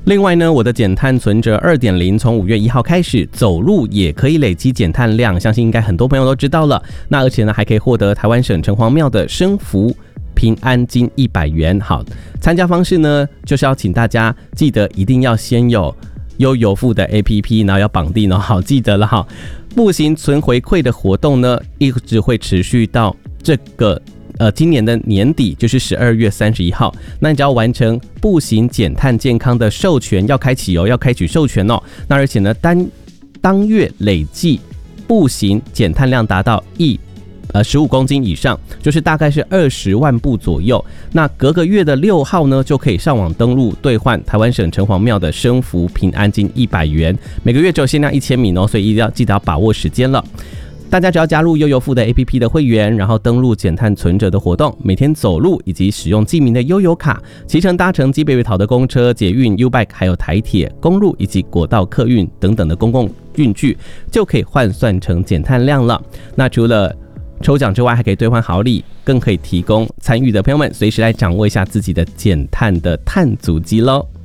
另外呢，我的减碳存折 2.0 从5月1号开始，走路也可以累积减碳量，相信应该很多朋友都知道了。那而且呢，还可以获得台湾省城隍庙的生福平安金100元。好，参加方式呢，就是要请大家记得一定要先有悠游付的 APP， 然后要绑定哦。好，记得了哈。步行存回馈的活动呢，一直会持续到这个今年的年底，就是12月31号。那你只要完成步行减碳健康的授权，要开启授权哦。那而且呢，当月累计步行减碳量达到15公斤以上，就是大概是20万步左右。那隔个月的6号呢，就可以上网登录兑换台湾省城隍庙的生福平安金100元，每个月只有限量1000名哦，所以一定要记得要把握时间了。大家只要加入悠游付的 APP 的会员，然后登录减碳存折的活动，每天走路以及使用记名的悠游卡，骑乘搭乘基北北桃的公车、捷运、U-Bike， 还有台铁、公路以及国道客运等等的公共运具，就可以换算成减碳量了。那除了抽奖之外，还可以兑换好礼，更可以提供参与的朋友们随时来掌握一下自己的减碳的碳足迹咯。